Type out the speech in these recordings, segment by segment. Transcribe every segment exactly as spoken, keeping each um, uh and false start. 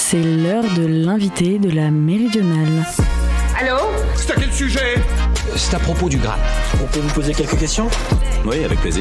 c'est l'heure de l'invité de la Méridionale. Allô ? C'est à quel sujet ? C'est à propos du Graal. On peut vous poser quelques questions ? Oui, avec plaisir.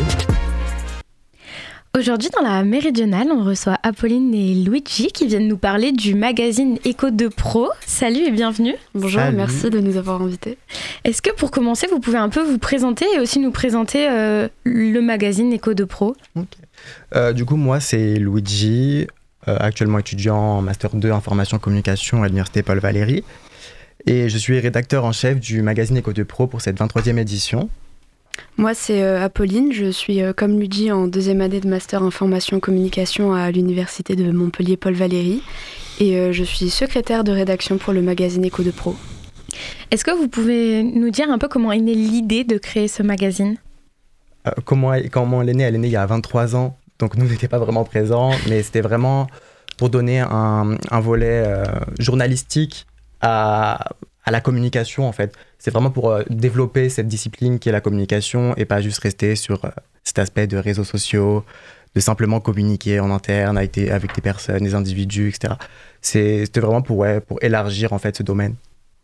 Aujourd'hui, dans la Méridionale, on reçoit Apolline et Luigi qui viennent nous parler du magazine Eco deux Pro. Salut et bienvenue. Bonjour, Salut. Merci de nous avoir invités. Est-ce que pour commencer, vous pouvez un peu vous présenter et aussi nous présenter euh, le magazine Eco deux Pro ? Okay. Euh, du coup, moi, c'est Luigi, euh, actuellement étudiant en Master deux Information Communication à l'Université Paul Valéry. Et je suis rédacteur en chef du magazine Eco deux Pro pour cette vingt-troisième édition. Moi, c'est euh, Apolline. Je suis, euh, comme Luigi, en deuxième année de Master Information Communication à l'Université de Montpellier Paul Valéry. Et euh, je suis secrétaire de rédaction pour le magazine Eco deux Pro. Est-ce que vous pouvez nous dire un peu comment est née l'idée de créer ce magazine ? euh, comment, elle, comment elle est née ? Elle est née il y a vingt-trois ans. Donc nous, on n'était pas vraiment présents. Mais c'était vraiment pour donner un, un volet euh, journalistique à... à la communication, en fait. C'est vraiment pour euh, développer cette discipline qui est la communication et pas juste rester sur euh, cet aspect de réseaux sociaux, de simplement communiquer en interne avec des, avec des personnes, des individus, et cetera. C'est, c'était vraiment pour, ouais, pour élargir, en fait, ce domaine.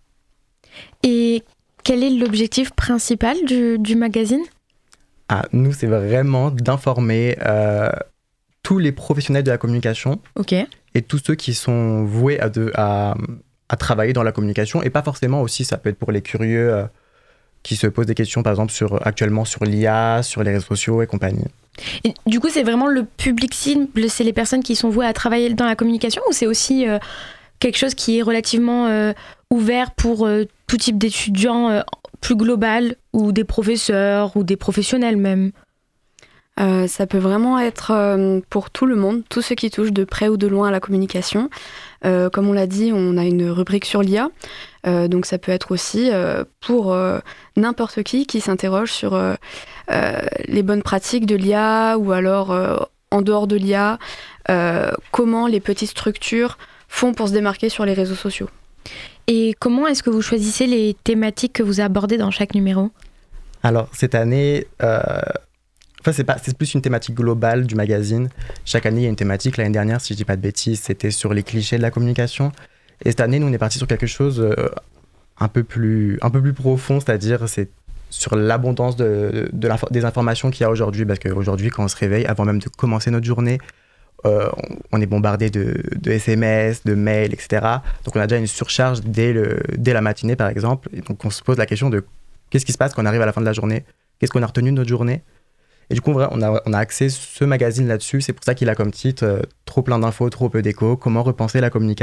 Et quel est l'objectif principal du, du magazine ? Ah, nous, c'est vraiment d'informer euh, tous les professionnels de la communication. Ok. Et tous ceux qui sont voués à... De, à à travailler dans la communication, et pas forcément aussi, ça peut être pour les curieux euh, qui se posent des questions, par exemple, sur, actuellement sur l'I A, sur les réseaux sociaux et compagnie. Et du coup, c'est vraiment le public cible, c'est les personnes qui sont vouées à travailler dans la communication, ou c'est aussi euh, quelque chose qui est relativement euh, ouvert pour euh, tout type d'étudiants euh, plus global, ou des professeurs, ou des professionnels même ? Euh, ça peut vraiment être euh, pour tout le monde, tous ceux qui touchent de près ou de loin à la communication. Euh, comme on l'a dit, on a une rubrique sur l'I A, euh, donc ça peut être aussi euh, pour euh, n'importe qui qui s'interroge sur euh, euh, les bonnes pratiques de l'I A ou alors euh, en dehors de l'I A, euh, comment les petites structures font pour se démarquer sur les réseaux sociaux. Et comment est-ce que vous choisissez les thématiques que vous abordez dans chaque numéro ? Alors, cette année... Euh... Enfin, c'est, pas, c'est plus une thématique globale du magazine. Chaque année, il y a une thématique. L'année dernière, si je dis pas de bêtises, c'était sur les clichés de la communication. Et cette année, nous, on est parti sur quelque chose euh, un, peu plus, un peu plus profond, c'est-à-dire c'est sur l'abondance de, de des informations qu'il y a aujourd'hui. Parce qu'aujourd'hui, quand on se réveille, avant même de commencer notre journée, euh, on, on est bombardé de, de S M S, de mails, et cetera. Donc, on a déjà une surcharge dès, le, dès la matinée, par exemple. Et donc, on se pose la question de qu'est-ce qui se passe quand on arrive à la fin de la journée ? Qu'est-ce qu'on a retenu de notre journée ? Et du coup, on a, on a axé ce magazine là-dessus. C'est pour ça qu'il a comme titre euh, « Trop plein d'infos, trop peu d'écho. Comment repenser la communication ?»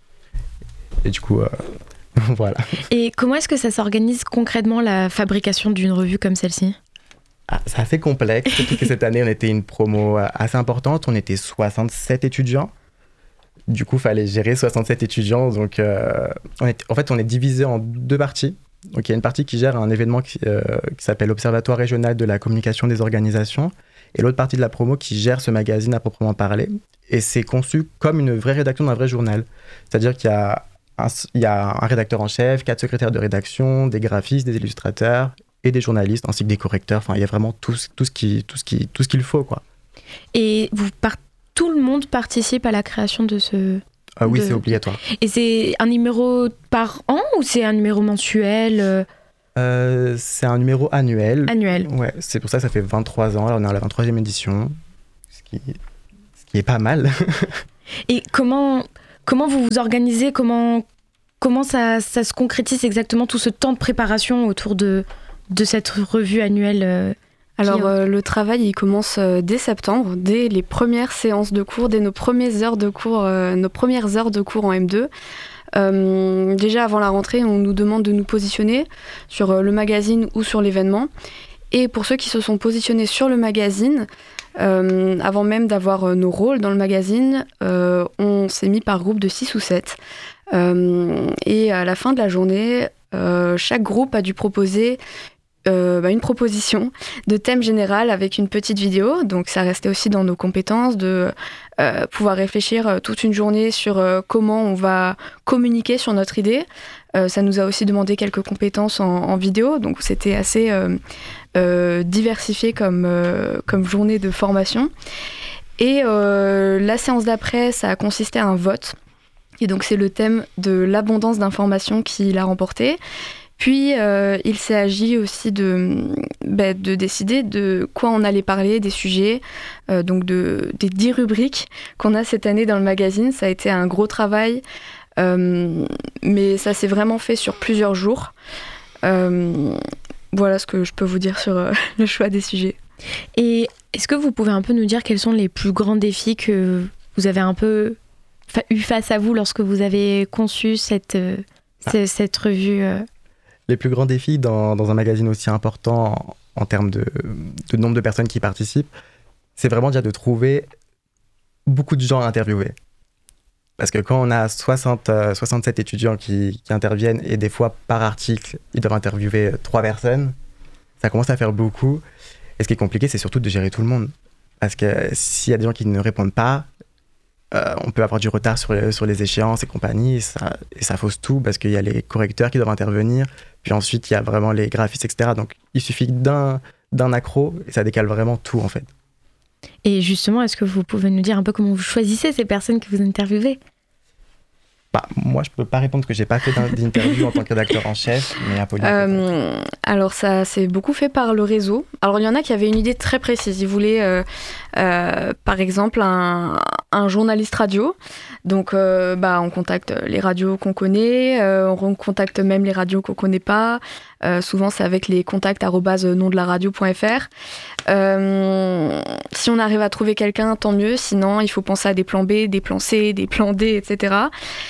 Et du coup, euh, voilà. Et comment est-ce que ça s'organise concrètement, la fabrication d'une revue comme celle-ci ? Ah, c'est assez complexe. Surtout que cette année, on était une promo assez importante. On était soixante-sept étudiants. Du coup, il fallait gérer soixante-sept étudiants. Donc, euh, on est, en fait, on est divisé en deux parties. Donc, il y a une partie qui gère un événement qui, euh, qui s'appelle l'Observatoire régional de la communication des organisations et l'autre partie de la promo qui gère ce magazine à proprement parler. Et c'est conçu comme une vraie rédaction d'un vrai journal. C'est-à-dire qu'il y a un, il y a un rédacteur en chef, quatre secrétaires de rédaction, des graphistes, des illustrateurs et des journalistes, ainsi que des correcteurs. Enfin, il y a vraiment tout, tout, ce, qui, tout, ce, qui, tout ce qu'il faut, quoi. Et vous part... tout le monde participe à la création de ce... Ah oui, de... c'est obligatoire. Et c'est un numéro par an ou c'est un numéro mensuel ? euh, C'est un numéro annuel. Annuel. Ouais, c'est pour ça que ça fait vingt-trois ans. Là, on est à la vingt-troisième édition, ce qui, ce qui est pas mal. Et comment, comment vous vous organisez ? Comment, comment ça, ça se concrétise exactement, tout ce temps de préparation autour de, de cette revue annuelle euh, Alors, euh, le travail, il commence euh, dès septembre, dès les premières séances de cours, dès nos premières heures de cours, euh, nos premières heures de cours en M deux. Euh, déjà, avant la rentrée, on nous demande de nous positionner sur euh, le magazine ou sur l'événement. Et pour ceux qui se sont positionnés sur le magazine, euh, avant même d'avoir euh, nos rôles dans le magazine, euh, on s'est mis par groupe de six ou sept. Euh, et à la fin de la journée, euh, chaque groupe a dû proposer Euh, bah, une proposition de thème général avec une petite vidéo. Donc ça restait aussi dans nos compétences de euh, pouvoir réfléchir euh, toute une journée sur euh, comment on va communiquer sur notre idée. Euh, ça nous a aussi demandé quelques compétences en, en vidéo, donc c'était assez euh, euh, diversifié comme, euh, comme journée de formation. Et euh, la séance d'après, ça a consisté à un vote. Et donc c'est le thème de l'abondance d'informations qui l'a remporté. Puis euh, il s'est agi aussi de, bah, de décider de quoi on allait parler, des sujets, euh, donc de, des dix rubriques qu'on a cette année dans le magazine. Ça a été un gros travail, euh, mais ça s'est vraiment fait sur plusieurs jours. Euh, voilà ce que je peux vous dire sur euh, le choix des sujets. Et est-ce que vous pouvez un peu nous dire quels sont les plus grands défis que vous avez un peu fa- eu face à vous lorsque vous avez conçu cette, euh, Ah. c- cette revue euh... Les plus grands défis dans, dans un magazine aussi important en, en termes de, de nombre de personnes qui participent, c'est vraiment déjà de trouver beaucoup de gens à interviewer. Parce que quand on a soixante, euh, soixante-sept étudiants qui, qui interviennent et des fois par article, ils doivent interviewer trois personnes, ça commence à faire beaucoup. Et ce qui est compliqué, c'est surtout de gérer tout le monde. Parce que s'il y a des gens qui ne répondent pas, euh, on peut avoir du retard sur les, sur les échéances et compagnie, et ça, et ça fausse tout parce qu'il y a les correcteurs qui doivent intervenir. Puis ensuite, il y a vraiment les graphistes, et cetera. Donc, il suffit d'un, d'un accro et ça décale vraiment tout, en fait. Et justement, est-ce que vous pouvez nous dire un peu comment vous choisissez ces personnes que vous interviewez ? Bah, moi, je peux pas répondre parce que j'ai pas fait d'in- d'interview en tant que rédacteur en chef, mais Apolline. Euh, alors ça s'est beaucoup fait par le réseau. Alors il y en a qui avaient une idée très précise. Ils voulaient euh, euh, par exemple un, un journaliste radio. Donc euh, bah, on contacte les radios qu'on connaît, euh, on contacte même les radios qu'on connaît pas. Euh, souvent c'est avec les contacts arobase nom de la radio point f r. Euh, si on arrive à trouver quelqu'un, tant mieux. Sinon il faut penser à des plans B, des plans C, des plans D, et cetera.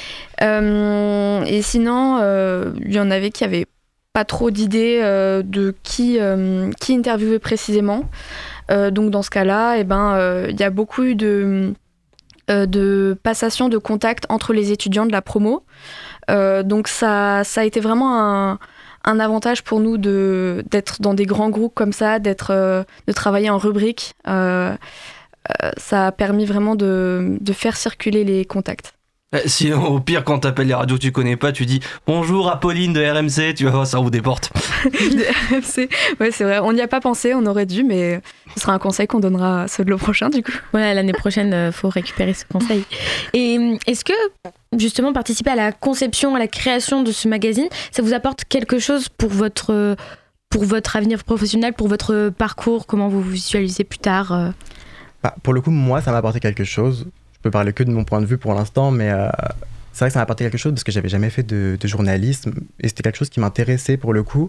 Euh, et sinon, il euh, y en avait qui avaient pas trop d'idées euh, de qui, euh, qui interviewer précisément. Euh, donc dans ce cas-là, eh ben, euh, y a beaucoup eu de, euh, de passation de contact entre les étudiants de la promo. Euh, donc ça, ça a été vraiment un, un avantage pour nous de, d'être dans des grands groupes comme ça, d'être, euh, de travailler en rubrique. Euh, euh, ça a permis vraiment de, de faire circuler les contacts. Sinon, au pire, quand t'appelles les radios que tu connais pas, tu dis bonjour Apolline de R M C, tu vas voir, ça ouvre des portes. De R M C, ouais, c'est vrai, on n'y a pas pensé, on aurait dû, mais ce sera un conseil qu'on donnera à ceux de l'an prochain, du coup. Voilà, l'année prochaine, il faut récupérer ce conseil. Et est-ce que, justement, participer à la conception, à la création de ce magazine, ça vous apporte quelque chose pour votre, pour votre avenir professionnel, pour votre parcours, comment vous vous visualisez plus tard euh... Bah, pour le coup, moi, ça m'a apporté quelque chose. Je peux parler que de mon point de vue pour l'instant, mais euh, c'est vrai que ça m'a apporté quelque chose parce que j'avais jamais fait de, de journalisme et c'était quelque chose qui m'intéressait pour le coup.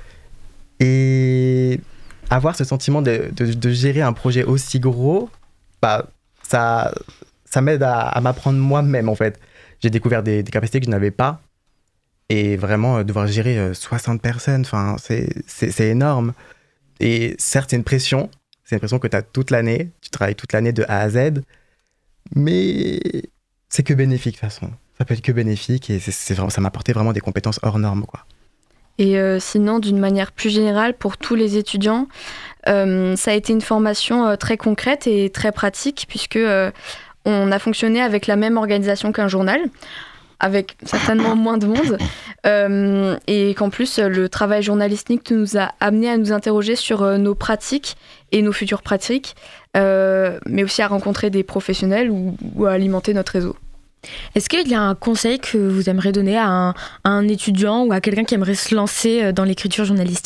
Et avoir ce sentiment de, de, de gérer un projet aussi gros, bah, ça, ça m'aide à, à m'apprendre moi-même en fait. J'ai découvert des, des capacités que je n'avais pas et vraiment euh, devoir gérer euh, soixante personnes, c'est, c'est, c'est énorme. Et certes, c'est une pression, c'est une pression que tu as toute l'année, tu travailles toute l'année de A à Z. Mais c'est que bénéfique de toute façon. Ça peut être que bénéfique et c'est, c'est vraiment, ça m'a apporté vraiment des compétences hors normes, quoi. Et euh, sinon, d'une manière plus générale, pour tous les étudiants, euh, ça a été une formation euh, très concrète et très pratique puisque euh, on a fonctionné avec la même organisation qu'un journal, avec certainement moins de monde, euh, et qu'en plus, le travail journalistique nous a amené à nous interroger sur euh, nos pratiques et nos futures pratiques, euh, mais aussi à rencontrer des professionnels ou, ou à alimenter notre réseau. Est-ce qu'il y a un conseil que vous aimeriez donner à un, à un étudiant ou à quelqu'un qui aimerait se lancer dans l'écriture journalistique ?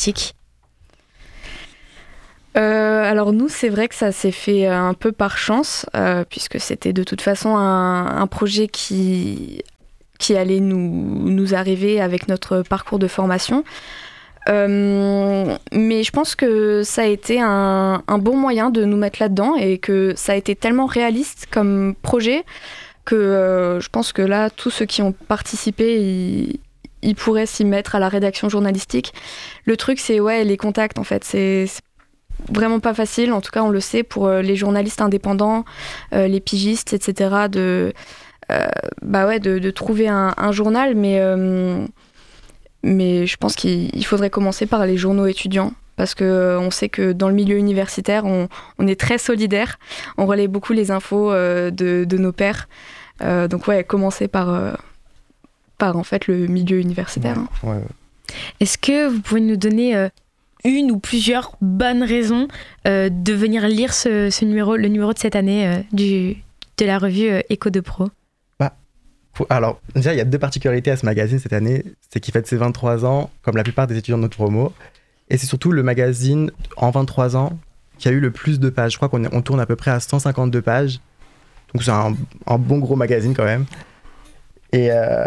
Euh, alors nous, c'est vrai que ça s'est fait un peu par chance, euh, puisque c'était de toute façon un, un projet qui, qui allait nous, nous arriver avec notre parcours de formation. Euh, mais je pense que ça a été un, un bon moyen de nous mettre là-dedans et que ça a été tellement réaliste comme projet que euh, je pense que là, tous ceux qui ont participé, ils, ils pourraient s'y mettre à la rédaction journalistique. Le truc, c'est ouais, les contacts, en fait. C'est, c'est vraiment pas facile, en tout cas, on le sait, pour euh, les journalistes indépendants, euh, les pigistes, et cetera, de, euh, bah ouais, de, de trouver un, un journal, mais... Euh, Mais je pense qu'il faudrait commencer par les journaux étudiants parce qu'on sait que dans le milieu universitaire, on, on est très solidaire. On relaie beaucoup les infos euh, de, de nos pairs. Euh, donc ouais, commencer par, euh, par en fait le milieu universitaire. Ouais, hein. ouais. Est-ce que vous pouvez nous donner euh, une ou plusieurs bonnes raisons euh, de venir lire ce, ce numéro, le numéro de cette année euh, du, de la revue euh, Écho de Pro ? Alors, déjà, il y a deux particularités à ce magazine cette année. C'est qu'il fête ses vingt-trois ans, comme la plupart des étudiants de notre promo. Et c'est surtout le magazine, en vingt-trois ans, qui a eu le plus de pages. Je crois qu'on est, on tourne à peu près à cent cinquante-deux pages. Donc, c'est un, un bon gros magazine quand même. Et euh,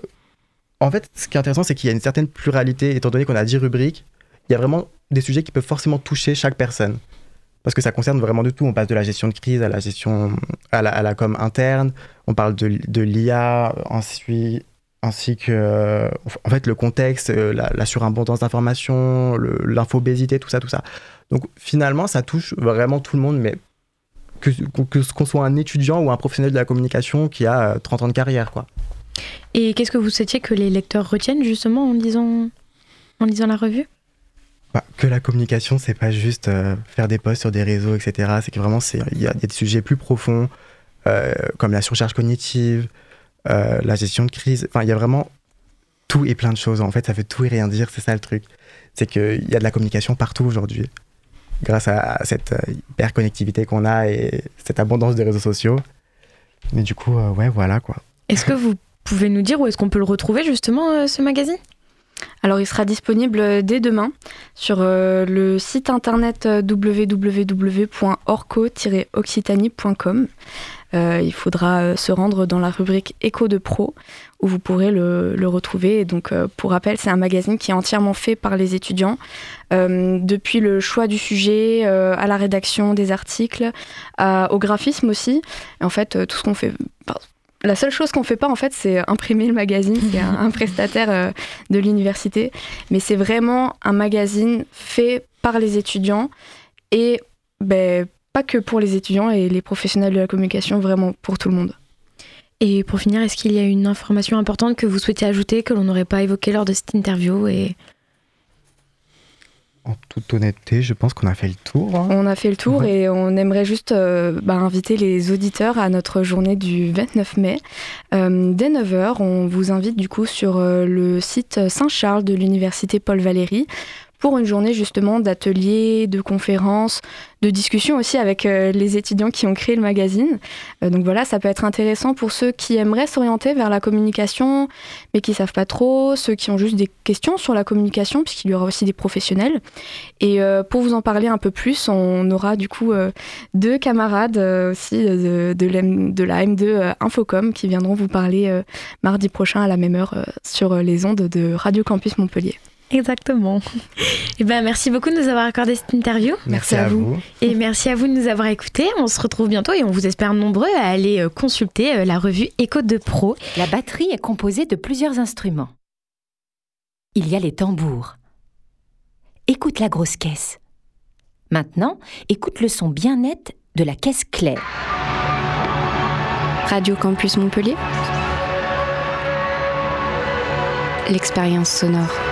en fait, ce qui est intéressant, c'est qu'il y a une certaine pluralité. Étant donné qu'on a dix rubriques, il y a vraiment des sujets qui peuvent forcément toucher chaque personne. Parce que ça concerne vraiment de tout. On passe de la gestion de crise à la gestion, à la, à la com interne. On parle de, de l'I A, ensuite, ainsi que, en fait, le contexte, la, la surabondance d'informations, le, l'infobésité, tout ça, tout ça. Donc, finalement, ça touche vraiment tout le monde, mais que, que, qu'on soit un étudiant ou un professionnel de la communication qui a trente ans de carrière, quoi. Et qu'est-ce que vous souhaitiez que les lecteurs retiennent, justement, en lisant, en lisant la revue ? Bah, que la communication, c'est pas juste euh, faire des posts sur des réseaux, et cetera. C'est que vraiment, il y, y a des sujets plus profonds, euh, comme la surcharge cognitive, euh, la gestion de crise. Enfin, il y a vraiment tout et plein de choses. En fait, ça veut tout et rien dire, c'est ça le truc. C'est qu'il y a de la communication partout aujourd'hui, grâce à, à cette euh, hyper-connectivité qu'on a et cette abondance de réseaux sociaux. Mais du coup, euh, ouais, voilà, quoi. Est-ce que vous pouvez nous dire où est-ce qu'on peut le retrouver, justement, euh, ce magazine ? Alors, il sera disponible dès demain sur euh, le site internet w w w point orco tiret occitanie point com. Euh, il faudra euh, se rendre dans la rubrique Écho de Pro où vous pourrez le, le retrouver. Et donc, euh, pour rappel, c'est un magazine qui est entièrement fait par les étudiants, euh, depuis le choix du sujet, euh, à la rédaction des articles, à, au graphisme aussi. Et en fait, euh, tout ce qu'on fait... Pardon. La seule chose qu'on fait pas, en fait, c'est imprimer le magazine. C'est un, un prestataire euh, de l'université. Mais c'est vraiment un magazine fait par les étudiants. Et ben, pas que pour les étudiants et les professionnels de la communication, vraiment pour tout le monde. Et pour finir, est-ce qu'il y a une information importante que vous souhaitez ajouter, que l'on n'aurait pas évoquée lors de cette interview et... En toute honnêteté, je pense qu'on a fait le tour. Hein. On a fait le tour ouais. Et on aimerait juste euh, bah, inviter les auditeurs à notre journée du vingt-neuf mai. Euh, dès neuf heures, on vous invite du coup sur euh, le site Saint-Charles de l'université Paul Valéry pour une journée justement d'ateliers, de conférences, de discussions aussi avec euh, les étudiants qui ont créé le magazine. Euh, donc voilà, ça peut être intéressant pour ceux qui aimeraient s'orienter vers la communication, mais qui ne savent pas trop, ceux qui ont juste des questions sur la communication, puisqu'il y aura aussi des professionnels. Et euh, pour vous en parler un peu plus, on aura du coup euh, deux camarades euh, aussi de, de, l'M, de la M deux euh, Infocom qui viendront vous parler euh, mardi prochain à la même heure euh, sur les ondes de Radio Campus Montpellier. Exactement. Et ben, merci beaucoup de nous avoir accordé cette interview. Merci, merci à, à vous. vous. Et merci à vous de nous avoir écoutés. On se retrouve bientôt et on vous espère nombreux à aller consulter la revue Écho de Pro. La batterie est composée de plusieurs instruments. Il y a les tambours. Écoute la grosse caisse. Maintenant, écoute le son bien net de la caisse claire. Radio Campus Montpellier. L'expérience sonore.